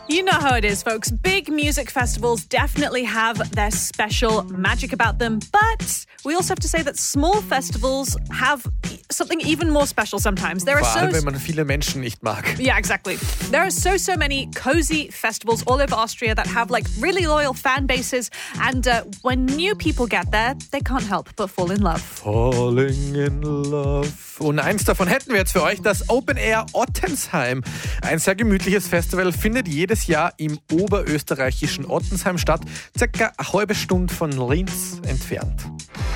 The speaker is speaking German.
You know how it is, folks. Big music festivals definitely have their special magic about them, but we also have to say that small festivals have something even more special sometimes. Vor allem, wenn man viele Menschen nicht mag. Yeah, exactly. There are so many cozy festivals all over Austria that have like really loyal fan bases, and when new people get there, they can't help but fall in love. Falling in love. Und eins davon hätten wir jetzt für euch, das Open Air Ottensheim. Ein sehr gemütliches Festival findet jedes Jahr im oberösterreichischen Ottensheim statt, circa eine halbe Stunde von Linz entfernt.